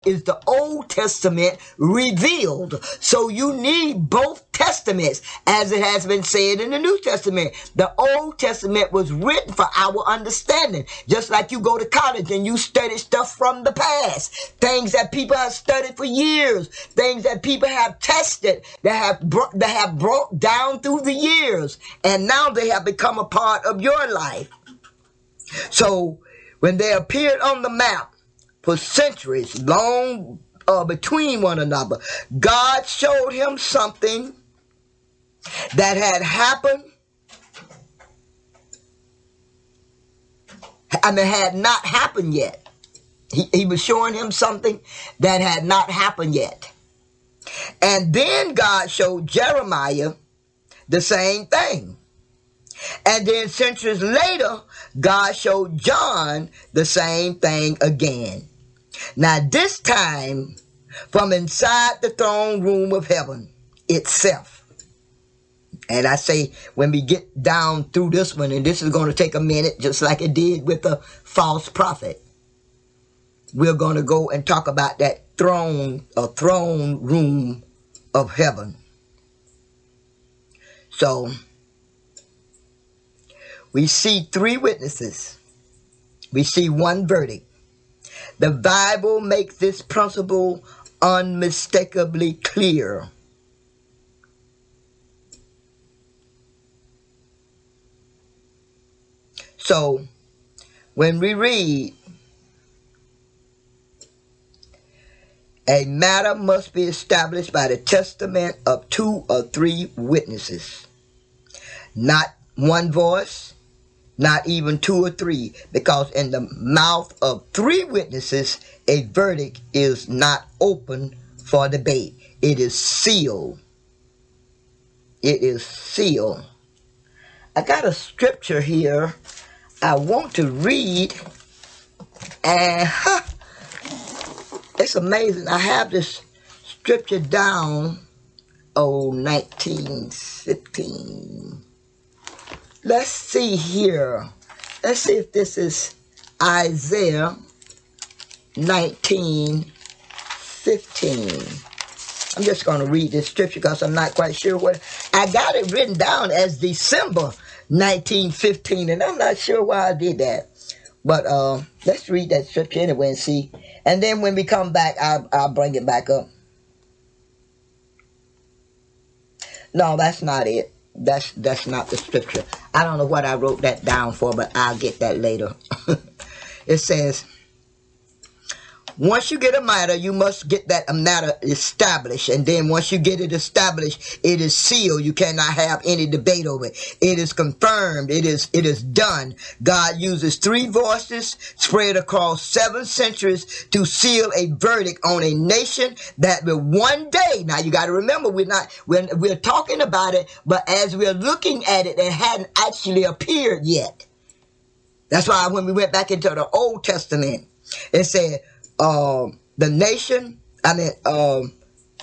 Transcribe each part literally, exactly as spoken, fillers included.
is the Old Testament revealed. So you need both testaments, as it has been said in the New Testament. The Old Testament was written for our understanding. Just like you go to college and you study stuff from the past, things that people have studied for years, things that people have tested, that have brought, that have brought down through the years, and now they have become a part of your life. So when they appeared on the map for centuries, long uh, between one another, God showed him something that had happened, I mean, had not happened yet. He, he was showing him something that had not happened yet. And then God showed Jeremiah the same thing. And then centuries later, God showed John the same thing again. Now this time, from inside the throne room of heaven itself. And I say, when we get down through this one, and this is going to take a minute, just like it did with the false prophet, we're going to go and talk about that throne, a throne room of heaven. So, we see three witnesses. We see one verdict. The Bible makes this principle unmistakably clear. So, when we read, a matter must be established by the testament of two or three witnesses. Not one voice, not even two or three, because in the mouth of three witnesses, a verdict is not open for debate. It is sealed. It is sealed. I got a scripture here I want to read, and huh, it's amazing. I have this scripture down, oh, nineteen fifteen. Let's see here. Let's see if this is Isaiah nineteen fifteen. I'm just going to read this scripture because I'm not quite sure what. I got it written down as December nineteen fifteen, and I'm not sure why I did that. But uh, let's read that scripture anyway and see. And then when we come back, I'll, I'll bring it back up. No, that's not it. That's that's not the scripture. I don't know what I wrote that down for, but I'll get that later. It says, once you get a matter, you must get that matter established. And then once you get it established, it is sealed. You cannot have any debate over it. It is confirmed. It is, it is done. God uses three voices spread across seven centuries to seal a verdict on a nation that will one day, now you got to remember, we're not, we're, we're talking about it, but as we're looking at it, it hadn't actually appeared yet. That's why when we went back into the Old Testament, it said, Um, the nation, I mean, um,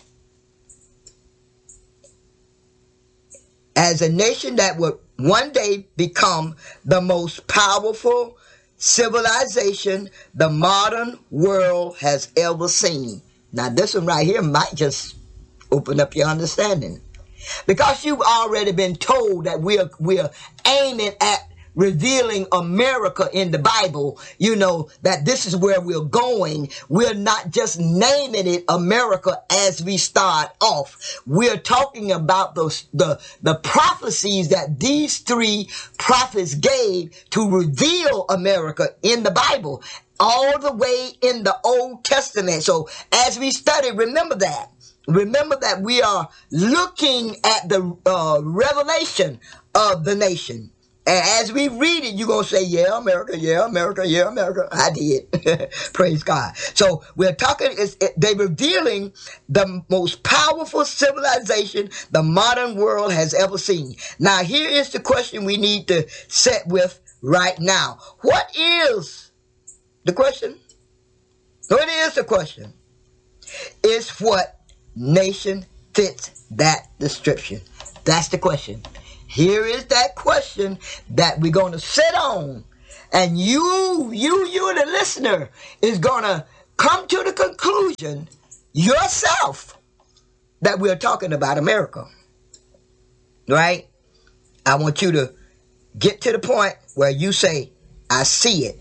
as a nation that would one day become the most powerful civilization the modern world has ever seen. Now, this one right here might just open up your understanding, because you've already been told that we're we're aiming at revealing America in the Bible, you know, that this is where we're going. We're not just naming it America as we start off. We're talking about those, the, the prophecies that these three prophets gave to reveal America in the Bible, all the way in the Old Testament. So as we study, remember that. Remember that we are looking at the uh, revelation of the nation. And as we read it, you're going to say, yeah, America, yeah, America, yeah, America. I did. Praise God. So we're talking, it's, it, they're revealing the most powerful civilization the modern world has ever seen. Now, here is the question we need to set with right now. What is the question? What is the question? Is what nation fits that description? That's the question. Here is that question that we're going to sit on. And you, you, you, the listener, is going to come to the conclusion yourself that we're talking about America. Right? I want you to get to the point where you say, I see it.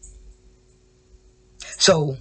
So,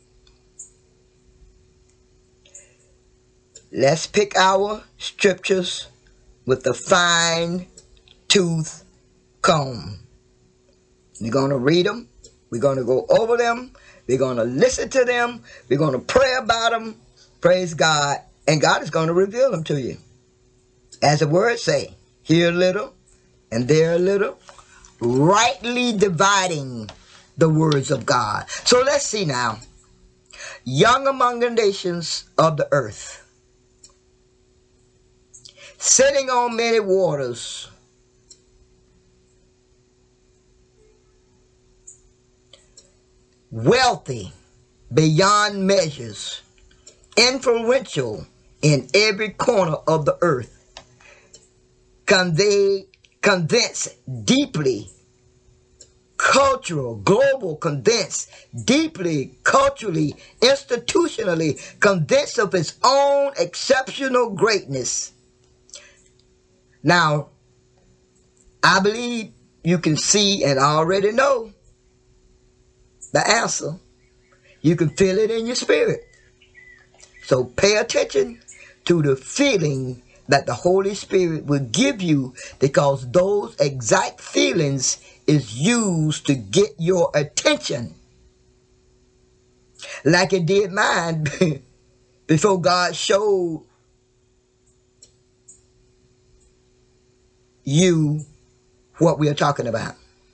let's pick our scriptures with a fine tooth comb. We're going to read them. We're going to go over them. We're going to listen to them. We're going to pray about them. Praise God. And God is going to reveal them to you. As the word say, here a little and there a little, rightly dividing the words of God. So let's see now. Young among the nations of the earth, sitting on many waters, wealthy beyond measures, influential in every corner of the earth, convey, convinced deeply, cultural, global, convinced deeply, culturally, institutionally, convinced of its own exceptional greatness. Now, I believe you can see and already know the answer. You can feel it in your spirit. So pay attention to the feeling that the Holy Spirit will give you, because those exact feelings is used to get your attention. Like it did mine before God showed you what we are talking about.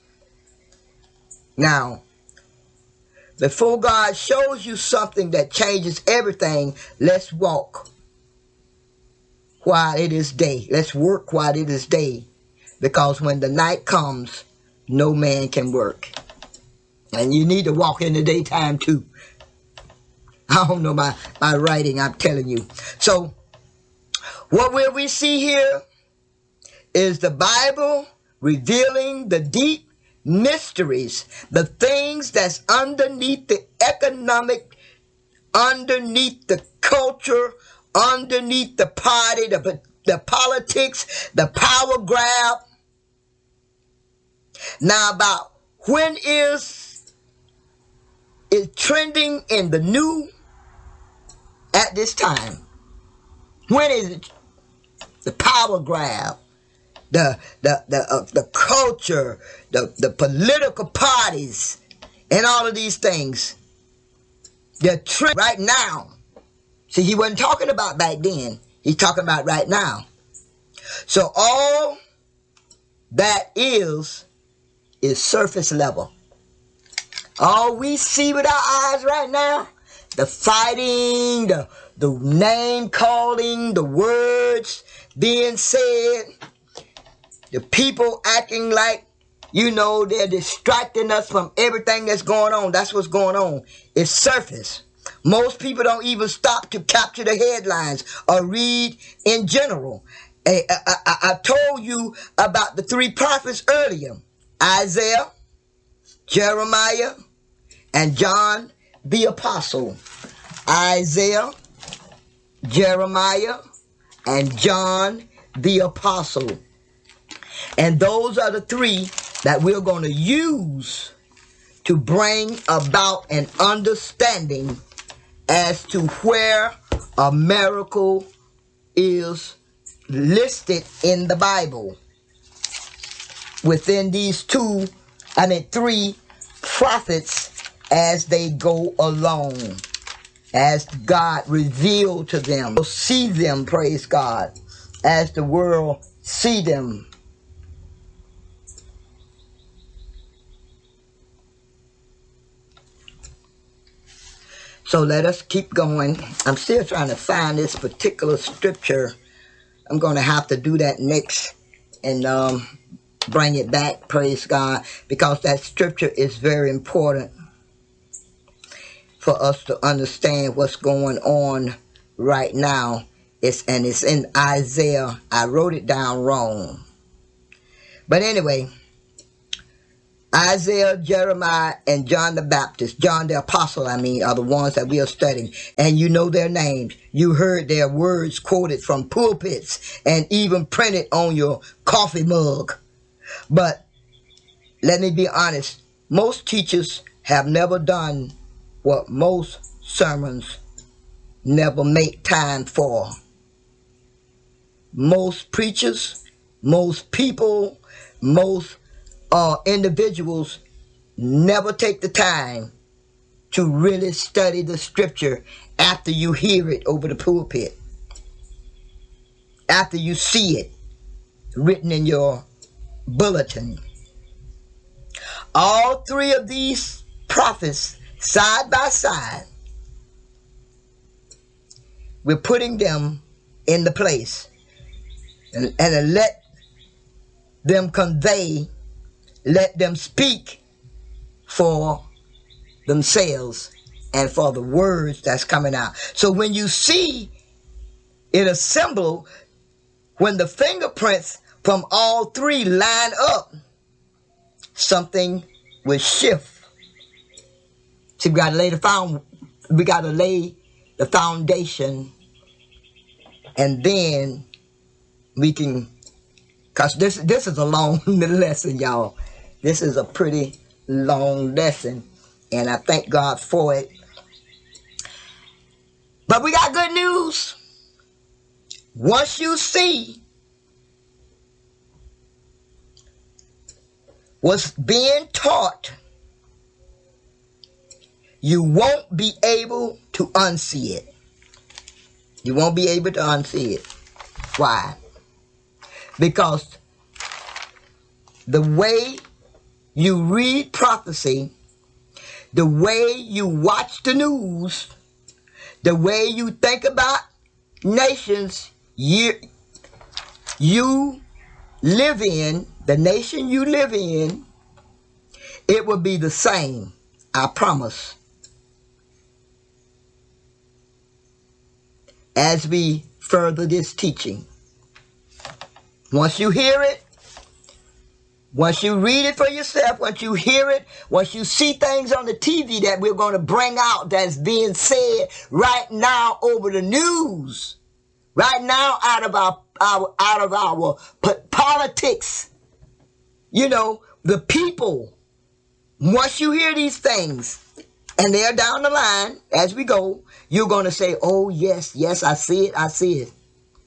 Now, before God shows you something that changes everything, let's walk while it is day. Let's work while it is day. Because when the night comes, no man can work. And you need to walk in the daytime too. I don't know my, my writing, I'm telling you. So, what will we see here is the Bible revealing the deep mysteries, the things that's underneath the economic, underneath the culture, underneath the party, the, the politics, the power grab. Now, about when is it trending in the new at this time? When is it the power grab? The the the uh, the culture, the the political parties, and all of these things. They're trend right now. See, he wasn't talking about back then. He's talking about right now. So all that is is surface level. All we see with our eyes right now, the fighting, the the name calling, the words being said. The people acting like, you know, they're distracting us from everything that's going on. That's what's going on. It's surface. Most people don't even stop to capture the headlines or read in general. I, I, I, I told you about the three prophets earlier. Isaiah, Jeremiah, and John the Apostle. Isaiah, Jeremiah, and John the Apostle. And those are the three that we're going to use to bring about an understanding as to where a miracle is listed in the Bible. Within these two, I mean three prophets as they go along. As God revealed to them. See them, praise God. As the world see them. So let us keep going. I'm still trying to find this particular scripture. I'm going to have to do that next and um, bring it back, praise God, because that scripture is very important for us to understand what's going on right now. It's and it's in Isaiah. I wrote it down wrong. But anyway, Isaiah, Jeremiah, and John the Baptist, John the Apostle, I mean, are the ones that we are studying. And you know their names. You heard their words quoted from pulpits and even printed on your coffee mug. But let me be honest, most teachers have never done what most sermons never make time for. Most preachers, most people, most uh, individuals never take the time to really study the scripture after you hear it over the pulpit, after you see it written in your bulletin. All three of these prophets, side by side, we're putting them in the place and, and let them convey, let them speak for themselves and for the words that's coming out. So when you see it assemble, when the fingerprints from all three line up, something will shift. See, we gotta lay the found, we gotta lay the foundation, and then we can, cause this this is a long lesson, y'all. This is a pretty long lesson, and I thank God for it. But we got good news. Once you see what's being taught, you won't be able to unsee it. You won't be able to unsee it. Why? Because the way you read prophecy, the way you watch the news, the way you think about nations you, you live in, the nation you live in, it will be the same, I promise. As we further this teaching, once you hear it, once you read it for yourself, once you hear it, once you see things on the T V that we're going to bring out that's being said right now over the news, right now out of our, our out of our politics, you know, the people, once you hear these things, and they're down the line as we go, you're going to say, oh, yes, yes, I see it, I see it.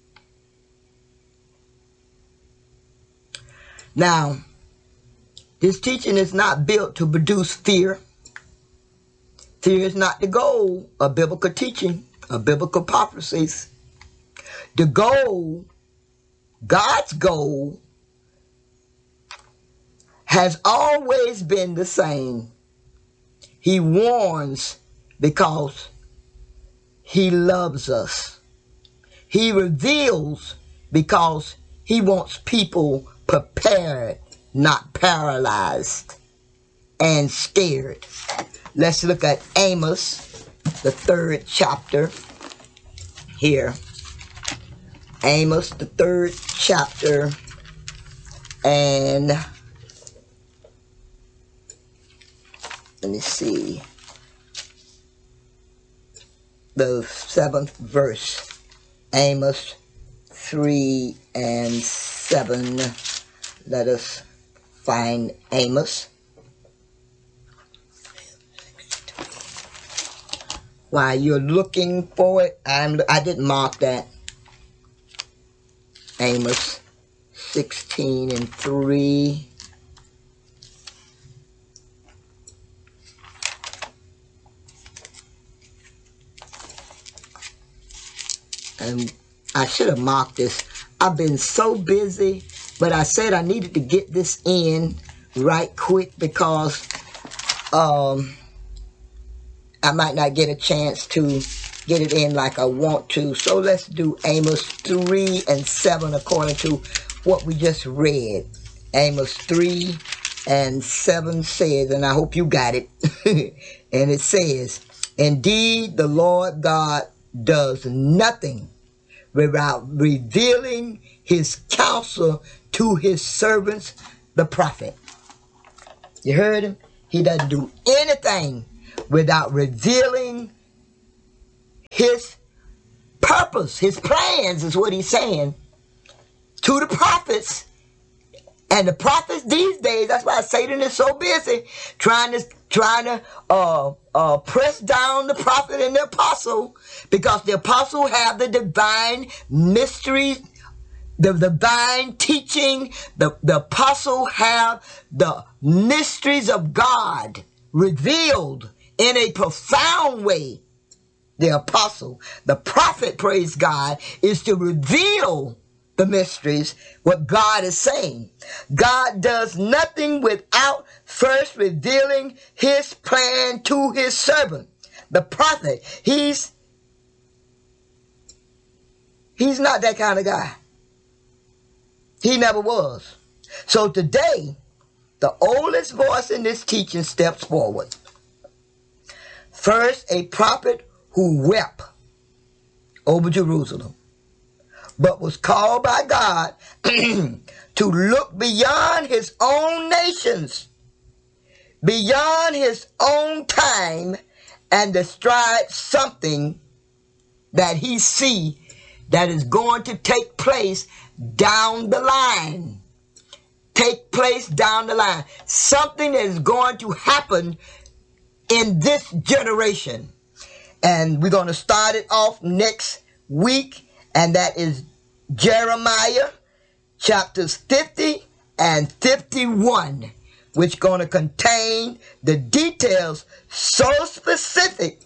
Now, this teaching is not built to produce fear. Fear is not the goal of biblical teaching, of biblical prophecies. The goal, God's goal, has always been the same. He warns because he loves us. He reveals because he wants people prepared, not paralyzed and scared. Let's look at Amos, the third chapter here. Amos, the third chapter, and let me see, the seventh verse. Amos three and seven. Let us find Amos. While you're looking for it, I'm, I didn't mark that. Amos sixteen and three. And I should have marked this. I've been so busy, but I said I needed to get this in right quick because um, I might not get a chance to get it in like I want to. So let's do Amos three and seven according to what we just read. Amos three and seven says, and I hope you got it, and it says, indeed the Lord God does nothing without revealing his counsel to his servants, the prophet. You heard him? He doesn't do anything without revealing his purpose, his plans is what he's saying to the prophets. And the prophets these days, that's why Satan is so busy trying to trying to uh, uh, press down the prophet and the apostle, because the apostle have the divine mysteries, the divine teaching. The, the apostle have the mysteries of God revealed in a profound way. The apostle, the prophet, praise God, is to reveal the mysteries, what God is saying. God does nothing without first revealing his plan to his servant, the prophet. He's, he's not that kind of guy. He never was. So today, the oldest voice in this teaching steps forward. First, a prophet who wept over Jerusalem, but was called by God to look beyond his own nations, beyond his own time, and describe something that he see that is going to take place down the line. Take place down the line. Something that is going to happen in this generation. And we're going to start it off next week. And that is Jeremiah chapters fifty and fifty-one, which going to contain the details so specific,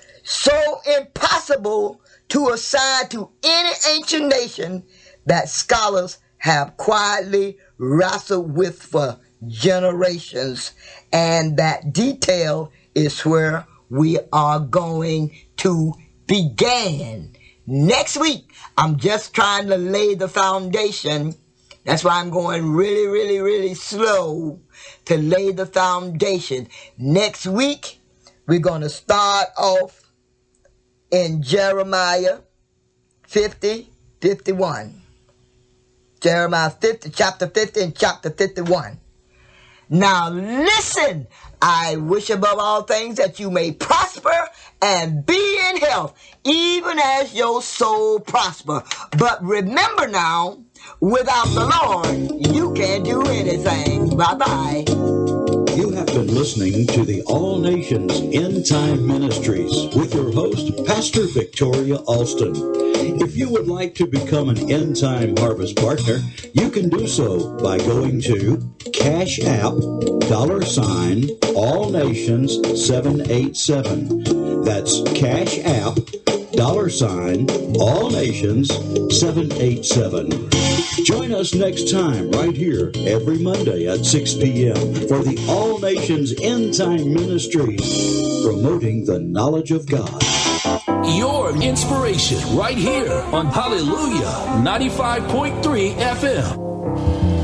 so impossible to assign to any ancient nation that scholars have quietly wrestled with for generations. And that detail is where we are going to begin. Next week, I'm just trying to lay the foundation. That's why I'm going really, really, really slow to lay the foundation. Next week, we're going to start off in Jeremiah fifty, fifty-one. Jeremiah fifty, chapter fifty and chapter fifty-one. Now listen, I wish above all things that you may prosper and be in health, even as your soul prosper. But remember now, without the Lord, you can't do anything. Bye-bye. You have been listening to the All Nations End Time Ministries with your host, Pastor Victoria Alston. If you would like to become an End Time Harvest partner, you can do so by going to Cash App, dollar sign, All Nations seven eight seven. That's Cash App, dollar sign, All Nations seven eight seven. Join us next time right here every Monday at six p.m. for the All Nations End Time Ministries, promoting the knowledge of God. Your inspiration right here on Hallelujah ninety-five point three F M.